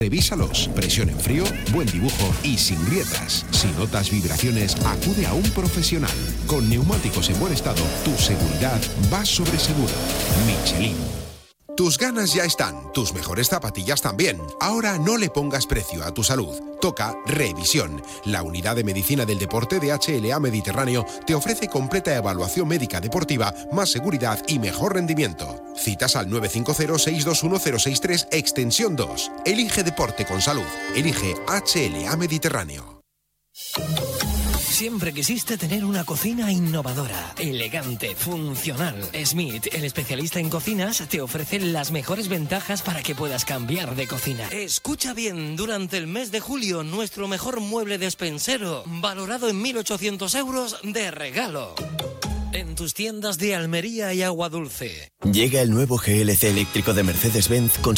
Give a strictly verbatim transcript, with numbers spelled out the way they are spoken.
Revísalos. Presión en frío, buen dibujo y sin grietas. Si notas vibraciones, acude a un profesional. Con neumáticos en buen estado, tu seguridad va sobre seguro. Michelin. Tus ganas ya están, tus mejores zapatillas también. Ahora no le pongas precio a tu salud. Toca Revisión. La unidad de medicina del deporte de H L A Mediterráneo te ofrece completa evaluación médica deportiva, más seguridad y mejor rendimiento. Citas al nueve cinco cero, seis dos uno, cero seis tres, extensión dos. Elige deporte con salud. Elige H L A Mediterráneo. Siempre quisiste tener una cocina innovadora, elegante, funcional. Smith, el especialista en cocinas, te ofrece las mejores ventajas para que puedas cambiar de cocina. Escucha bien, durante el mes de julio, nuestro mejor mueble despensero, valorado en mil ochocientos euros de regalo. En tus tiendas de Almería y Agua Dulce. Llega el nuevo G L C eléctrico de Mercedes-Benz con